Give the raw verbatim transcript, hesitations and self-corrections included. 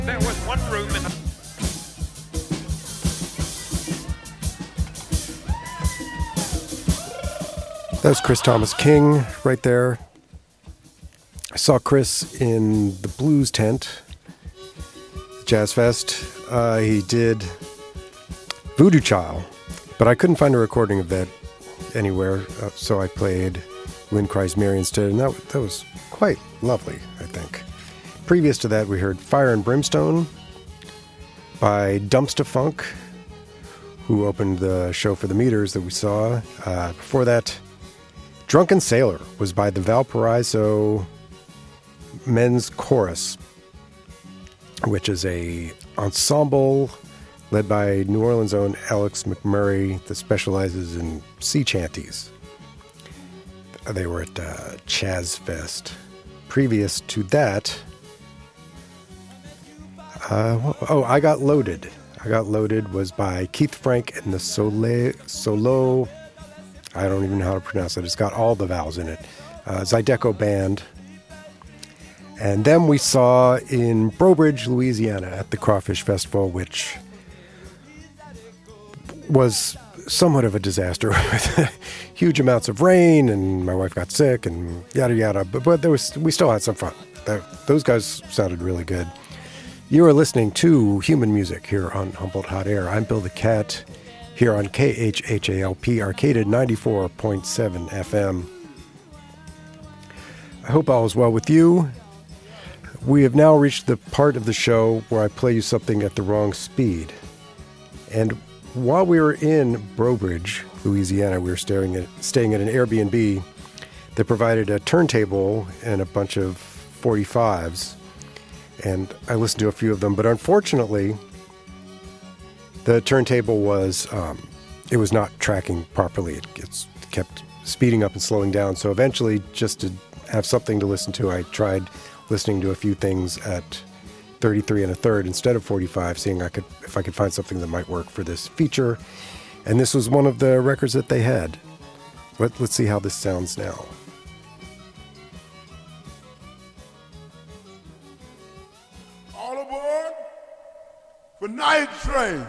There was one room in the... That was Chris Thomas King right there. I saw Chris in the Blues Tent, Jazz Fest. Uh, he did Voodoo Child, but I couldn't find a recording of that anywhere, uh, so I played Wind Cries Mary instead, and that, that was quite lovely, I think. Previous to that, we heard Fire and Brimstone by Dumpster Funk, who opened the show for the Meters that we saw. Uh, before that, Drunken Sailor was by the Valparaiso Men's Chorus, which is a ensemble led by New Orleans' own Alex McMurray that specializes in sea chanties. They were at uh, Chaz Fest. Previous to that, uh, oh, I Got Loaded. I Got Loaded was by Keith Frank and the Sole, Solo, I don't even know how to pronounce it. It's got all the vowels in it. Uh, Zydeco Band. And then we saw in Brobridge, Louisiana at the Crawfish Festival, which was somewhat of a disaster with huge amounts of rain, and my wife got sick and yada yada. But, but there was we still had some fun. That, those guys sounded really good. You are listening to Human Music here on Humboldt Hot Air. I'm Bill the Cat here on K H H A L P Arcaded ninety-four point seven F M. I hope all is well with you. We have now reached the part of the show where I play you something at the wrong speed. And while we were in Brobridge, Louisiana, we were staying at, staying at an Airbnb that provided a turntable and a bunch of forty-fives. And I listened to a few of them, but unfortunately, the turntable was, um, it was not tracking properly. It gets, kept speeding up and slowing down. So eventually, just to have something to listen to, I tried listening to a few things at thirty-three and a third instead of forty-five, seeing I could if I could find something that might work for this feature. And this was one of the records that they had. Let, let's see how this sounds now. All aboard for Night Train.